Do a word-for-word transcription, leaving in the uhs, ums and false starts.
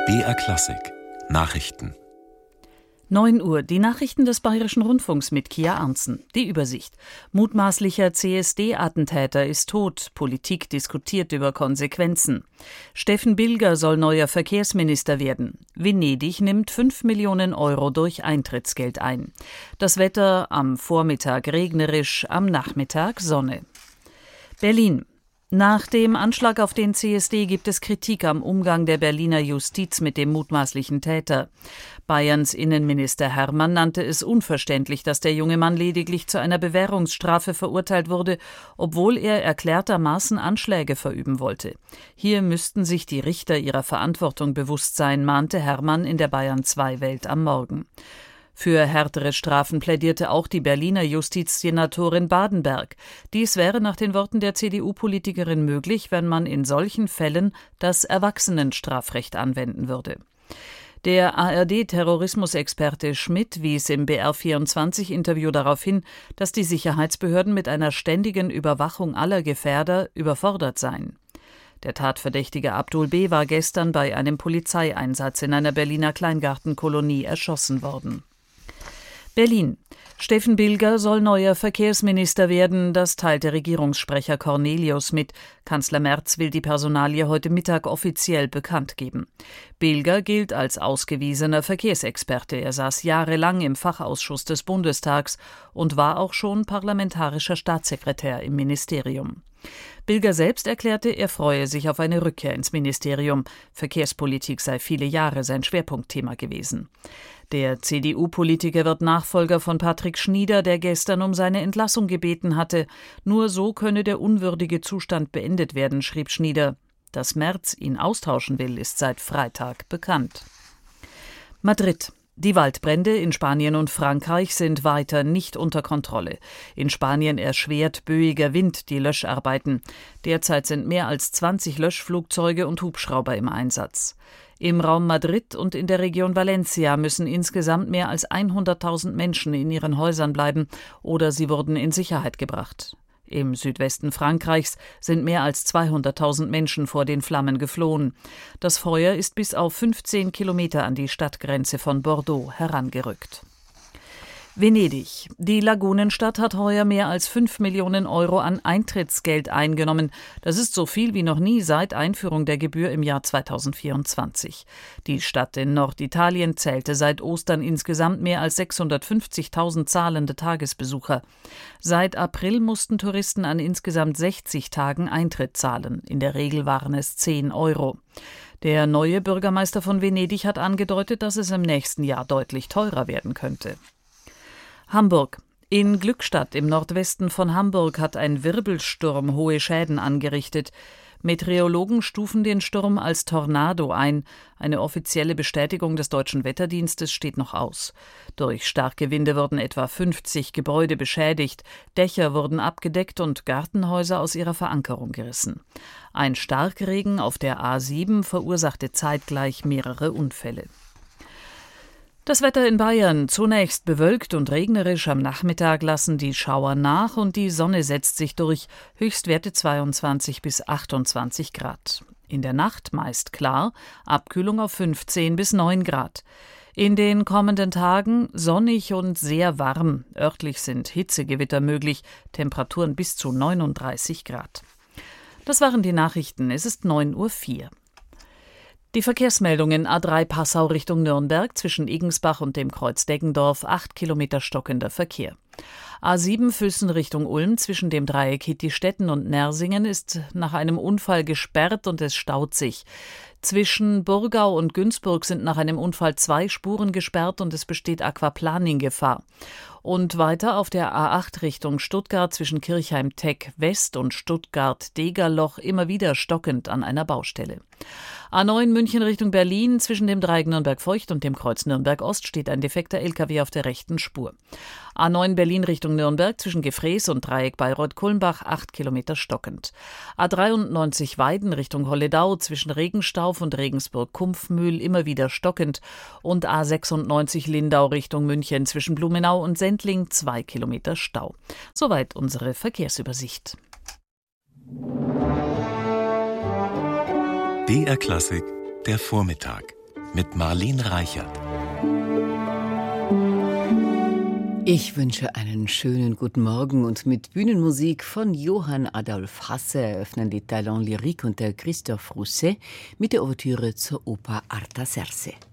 B R Klassik Nachrichten. neun Uhr, die Nachrichten des Bayerischen Rundfunks mit Kia Arntzen. Die Übersicht. Mutmaßlicher C S D-Attentäter ist tot. Politik diskutiert über Konsequenzen. Steffen Bilger soll neuer Verkehrsminister werden. Venedig nimmt fünf Millionen Euro durch Eintrittsgeld ein. Das Wetter am Vormittag regnerisch, am Nachmittag Sonne. Berlin. Nach dem Anschlag auf den C S D gibt es Kritik am Umgang der Berliner Justiz mit dem mutmaßlichen Täter. Bayerns Innenminister Hermann nannte es unverständlich, dass der junge Mann lediglich zu einer Bewährungsstrafe verurteilt wurde, obwohl er erklärtermaßen Anschläge verüben wollte. Hier müssten sich die Richter ihrer Verantwortung bewusst sein, mahnte Hermann in der Bayern zwei Welt am Morgen. Für härtere Strafen plädierte auch die Berliner Justizsenatorin Badenberg. Dies wäre nach den Worten der C D U-Politikerin möglich, wenn man in solchen Fällen das Erwachsenenstrafrecht anwenden würde. Der A R D-Terrorismusexperte Schmidt wies im B R vierundzwanzig-Interview darauf hin, dass die Sicherheitsbehörden mit einer ständigen Überwachung aller Gefährder überfordert seien. Der Tatverdächtige Abdul B. war gestern bei einem Polizeieinsatz in einer Berliner Kleingartenkolonie erschossen worden. Berlin. Steffen Bilger soll neuer Verkehrsminister werden, das teilte Regierungssprecher Cornelius mit. Kanzler Merz will die Personalie heute Mittag offiziell bekannt geben. Bilger gilt als ausgewiesener Verkehrsexperte. Er saß jahrelang im Fachausschuss des Bundestags und war auch schon parlamentarischer Staatssekretär im Ministerium. Bilger selbst erklärte, er freue sich auf eine Rückkehr ins Ministerium. Verkehrspolitik sei viele Jahre sein Schwerpunktthema gewesen. Der C D U-Politiker wird Nachfolger von Patrick Schnieder, der gestern um seine Entlassung gebeten hatte. Nur so könne der unwürdige Zustand beendet werden, schrieb Schnieder. Dass Merz ihn austauschen will, ist seit Freitag bekannt. Madrid. Die Waldbrände in Spanien und Frankreich sind weiter nicht unter Kontrolle. In Spanien erschwert böiger Wind die Löscharbeiten. Derzeit sind mehr als zwanzig Löschflugzeuge und Hubschrauber im Einsatz. Im Raum Madrid und in der Region Valencia müssen insgesamt mehr als hunderttausend Menschen in ihren Häusern bleiben oder sie wurden in Sicherheit gebracht. Im Südwesten Frankreichs sind mehr als zweihunderttausend Menschen vor den Flammen geflohen. Das Feuer ist bis auf fünfzehn Kilometer an die Stadtgrenze von Bordeaux herangerückt. Venedig. Die Lagunenstadt hat heuer mehr als fünf Millionen Euro an Eintrittsgeld eingenommen. Das ist so viel wie noch nie seit Einführung der Gebühr im Jahr zweitausendvierundzwanzig. Die Stadt in Norditalien zählte seit Ostern insgesamt mehr als sechshundertfünfzigtausend zahlende Tagesbesucher. Seit April mussten Touristen an insgesamt sechzig Tagen Eintritt zahlen. In der Regel waren es zehn Euro. Der neue Bürgermeister von Venedig hat angedeutet, dass es im nächsten Jahr deutlich teurer werden könnte. Hamburg. In Glückstadt im Nordwesten von Hamburg hat ein Wirbelsturm hohe Schäden angerichtet. Meteorologen stufen den Sturm als Tornado ein. Eine offizielle Bestätigung des Deutschen Wetterdienstes steht noch aus. Durch starke Winde wurden etwa fünfzig Gebäude beschädigt, Dächer wurden abgedeckt und Gartenhäuser aus ihrer Verankerung gerissen. Ein Starkregen auf der A sieben verursachte zeitgleich mehrere Unfälle. Das Wetter in Bayern. Zunächst bewölkt und regnerisch, am Nachmittag lassen die Schauer nach und die Sonne setzt sich durch, Höchstwerte zweiundzwanzig bis achtundzwanzig Grad. In der Nacht meist klar, Abkühlung auf fünfzehn bis neun Grad. In den kommenden Tagen sonnig und sehr warm, örtlich sind Hitzegewitter möglich, Temperaturen bis zu neununddreißig Grad. Das waren die Nachrichten, es ist neun Uhr vier. Die Verkehrsmeldungen: A drei Passau Richtung Nürnberg zwischen Igensbach und dem Kreuz Deggendorf, acht Kilometer stockender Verkehr. A sieben Füssen Richtung Ulm zwischen dem Dreieck Hittistetten und Nersingen ist nach einem Unfall gesperrt und es staut sich. Zwischen Burgau und Günzburg sind nach einem Unfall zwei Spuren gesperrt und es besteht Aquaplaning-Gefahr. Und weiter auf der A acht Richtung Stuttgart zwischen Kirchheim-Teck West und Stuttgart-Degerloch immer wieder stockend an einer Baustelle. A neun München Richtung Berlin zwischen dem Dreieck Nürnberg-Feucht und dem Kreuz Nürnberg-Ost steht ein defekter L K W auf der rechten Spur. A neun Berlin Richtung Nürnberg zwischen Gefrees und Dreieck Bayreuth-Kulmbach acht Kilometer stockend. A dreiundneunzig Weiden Richtung Holledau zwischen Regenstauf und Regensburg-Kumpfmühl immer wieder stockend und A sechsundneunzig Lindau Richtung München zwischen Blumenau und Sendling zwei Kilometer Stau. Soweit unsere Verkehrsübersicht. B R Klassik, der Vormittag. mit Marlene Reichert. Ich wünsche einen schönen guten Morgen und mit Bühnenmusik von Johann Adolph Hasse eröffnen die Talent Lyrique und der Christophe Rousset mit der Ouvertüre zur Oper Artaserse.